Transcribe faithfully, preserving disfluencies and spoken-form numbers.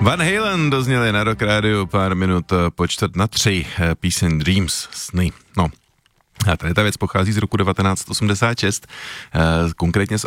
Van Halen dozněli na Rock Radio pár minut po čtvrt na tři, píseň Dreams, sny. No, a tady ta věc pochází z roku devatenáct osmdesát šest, konkrétně z